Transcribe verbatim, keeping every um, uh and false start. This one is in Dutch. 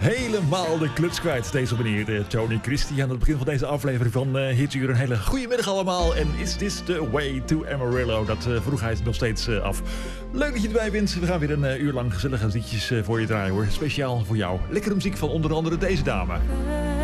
Helemaal de kluts kwijt, deze meneer uh, Tony Christie. Aan het begin van deze aflevering van uh, Hitsuur. Een hele goede middag allemaal. En is this the way to Amarillo? Dat uh, vroeg hij nog steeds uh, af. Leuk dat je erbij bent. We gaan weer een uh, uur lang gezellige liedjes uh, voor je draaien hoor. Speciaal voor jou. Lekkere muziek van onder andere deze dame.